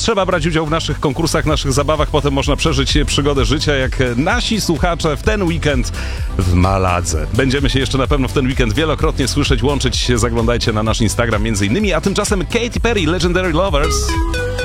trzeba brać udział w naszych konkursach, naszych zabawach, potem można przeżyć przygodę życia, jak nasi słuchacze w ten weekend w Maladze. Będziemy się jeszcze na pewno w ten weekend wielokrotnie słyszeć, łączyć się, zaglądajcie na nasz Instagram między innymi, a tymczasem Katy Perry, Legendary Lovers.